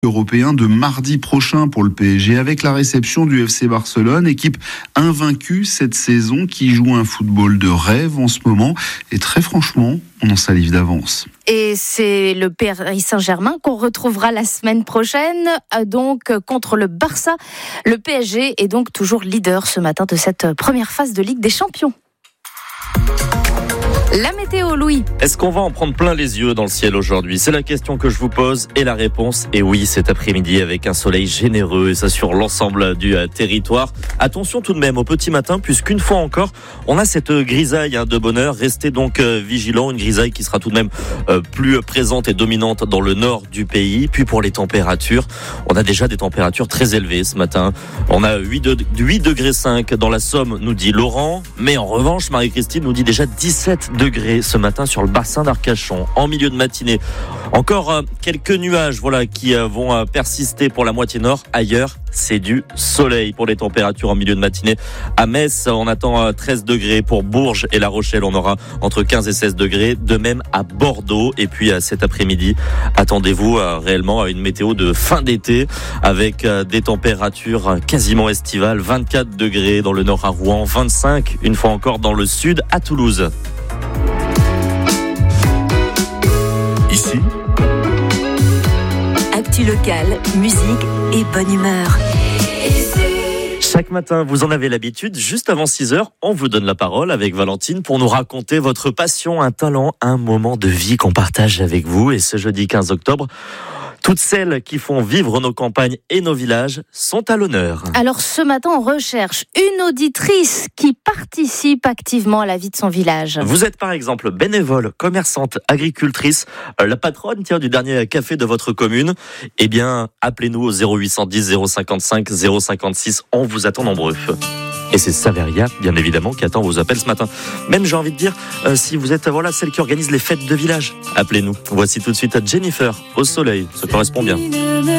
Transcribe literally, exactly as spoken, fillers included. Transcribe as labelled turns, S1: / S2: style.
S1: européen de mardi prochain pour le P S G avec la réception du F C Barcelone, équipe invaincue cette saison qui joue un football de rêve en ce moment et très franchement, on en salive d'avance.
S2: Et c'est le Paris Saint-Germain qu'on retrouvera la semaine prochaine, donc contre le Barça. Le P S G est donc toujours leader ce matin de cette première phase de Ligue des Champions. La météo, Louis.
S3: Est-ce qu'on va en prendre plein les yeux dans le ciel aujourd'hui ? C'est la question que je vous pose et la réponse est oui cet après-midi avec un soleil généreux et ça sur l'ensemble du euh, territoire. Attention tout de même au petit matin puisqu'une fois encore, on a cette grisaille hein, de bonheur. Restez donc euh, vigilants, une grisaille qui sera tout de même euh, plus présente et dominante dans le nord du pays. Puis pour les températures, on a déjà des températures très élevées ce matin. On a huit degrés cinq dans la Somme, nous dit Laurent. Mais en revanche, Marie-Christine nous dit déjà dix-sept degrés ce matin sur le bassin d'Arcachon en milieu de matinée. Encore euh, quelques nuages voilà, qui euh, vont euh, persister pour la moitié nord. Ailleurs, c'est du soleil pour les températures en milieu de matinée. À Metz, on attend euh, treize degrés. Pour Bourges et La Rochelle, on aura entre quinze et seize degrés. De même à Bordeaux. Et puis euh, cet après-midi, attendez-vous euh, réellement à une météo de fin d'été avec euh, des températures euh, quasiment estivales. vingt-quatre degrés dans le nord à Rouen, vingt-cinq une fois encore dans le sud à Toulouse.
S1: Ici,
S4: actu locale, musique et bonne humeur.
S3: Chaque matin, vous en avez l'habitude, juste avant six heures, on vous donne la parole avec Valentine pour nous raconter votre passion, un talent, un moment de vie qu'on partage avec vous. Et ce jeudi quinze octobre, toutes celles qui font vivre nos campagnes et nos villages sont à l'honneur.
S2: Alors ce matin, on recherche une auditrice qui participe activement à la vie de son village.
S3: Vous êtes par exemple bénévole, commerçante, agricultrice, la patronne tiens, du dernier café de votre commune. Eh bien, appelez-nous au zéro huit cent dix zéro cinquante-cinq zéro cinquante-six. On vous attend nombreux. Et c'est Saveria, bien évidemment, qui attend vos appels ce matin. Même, j'ai envie de dire, euh, si vous êtes voilà celle qui organise les fêtes de village, appelez-nous. Voici tout de suite à Jennifer, au soleil. Ça correspond bien.